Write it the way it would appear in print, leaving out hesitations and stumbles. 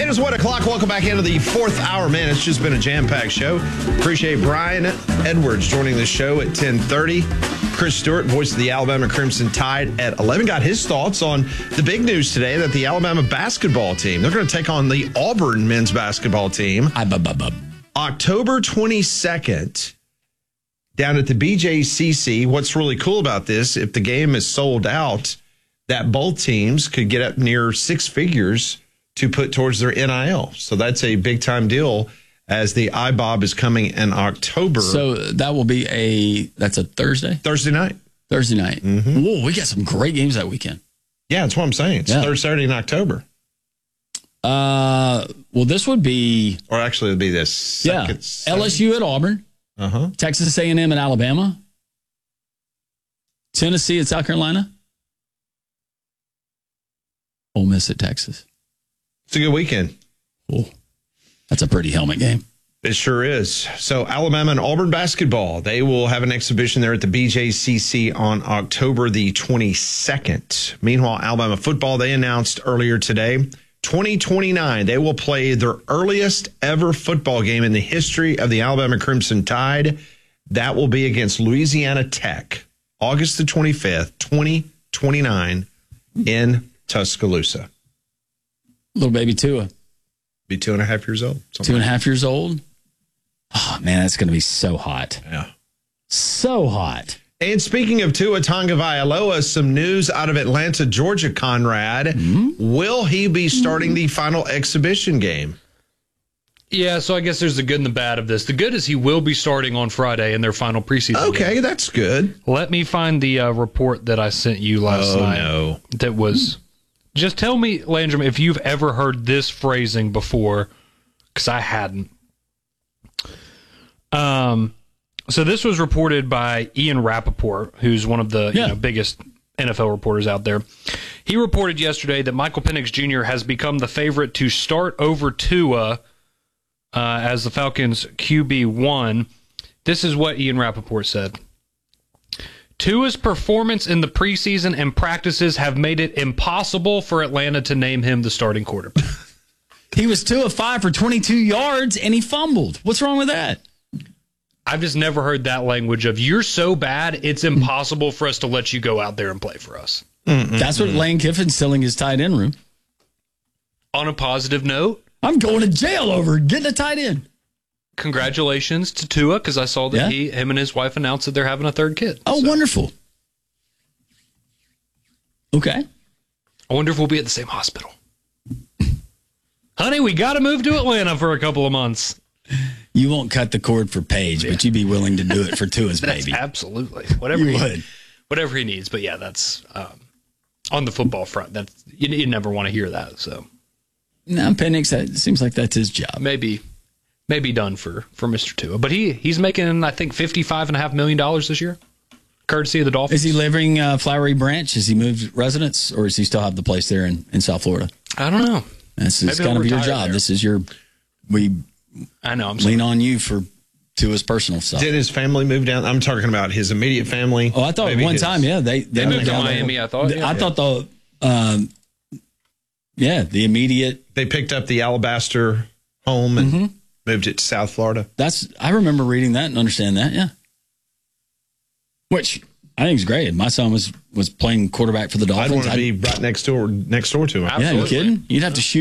It is 1 o'clock. Welcome back into the fourth hour. Man, it's just been a jam-packed show. Appreciate Brian Edwards joining the show at 10:30. Chris Stewart, voice of the Alabama Crimson Tide, at 11. Got his thoughts on the big news today that the Alabama basketball team, they're going to take on the Auburn men's basketball team. October 22nd, down at the BJCC. What's really cool about this, if the game is sold out, that both teams could get up near six figures to put towards their NIL. So that's a big-time deal as the IBOB is coming in October. So that will be that's a Thursday? Thursday night. Thursday night. Mm-hmm. Whoa, we got some great games that weekend. Yeah, that's what I'm saying. It's third Saturday in October. Well, this would be... Or actually, it would be this second Saturday. LSU at Auburn. Texas A&M at Alabama. Tennessee at South Carolina. Ole Miss at Texas. It's a good weekend. Oh, that's a pretty helmet game. It sure is. So Alabama and Auburn basketball, they will have an exhibition there at the BJCC on October the 22nd. Meanwhile, Alabama football, they announced earlier today, 2029, they will play their earliest ever football game in the history of the Alabama Crimson Tide. That will be against Louisiana Tech, August the 25th, 2029 in Tuscaloosa. Little baby Tua. Be 2.5 years old. 2.5 years old? Oh, man, that's going to be so hot. Yeah. So hot. And speaking of Tua Tagovailoa, some news out of Atlanta, Georgia, Conrad. Mm-hmm. Will he be starting the final exhibition game? Yeah, so I guess there's the good and the bad of this. The good is he will be starting on Friday in their final preseason game. That's good. Let me find the report that I sent you last night. No. That was... Just tell me, Landrum, if you've ever heard this phrasing before, because I hadn't. So this was reported by Ian Rappaport, who's one of the biggest NFL reporters out there. He reported yesterday that Michael Penix Jr. has become the favorite to start over Tua as the Falcons' QB1. This is what Ian Rappaport said. Tua's performance in the preseason and practices have made it impossible for Atlanta to name him the starting quarterback. He was 2 of 5 for 22 yards, and he fumbled. What's wrong with that? I've just never heard that language of, you're so bad, it's impossible for us to let you go out there and play for us. That's what Lane Kiffin's telling his tight end room. On a positive note, I'm going to jail over getting a tight end. Congratulations to Tua, because I saw that him and his wife announced that they're having a third kid. Oh, wonderful. Okay. I wonder if we'll be at the same hospital. Honey, we got to move to Atlanta for a couple of months. You won't cut the cord for Paige, but you'd be willing to do it for Tua's baby. Absolutely. Whatever he needs. But yeah, that's on the football front. That's you never want to hear that. So, no, Penix, it seems like that's his job. Maybe done for Mr. Tua. But he's making, I think, $55.5 million this year, courtesy of the Dolphins. Is he living Flowery Branch? Has he moved residence, or does he still have the place there in South Florida? I don't know. This is kind of your job. There. This is I know. I'm lean on you for Tua's personal stuff. Did his family move down? I'm talking about his immediate family. Oh, I thought one time, they moved to Miami. I thought. I thought the immediate. They picked up the Alabaster home and moved it to South Florida. I remember reading that and understand that. Yeah, which I think is great. My son was playing quarterback for the Dolphins. I'd want to be right next door to him. Yeah, you kidding? You'd have to shoot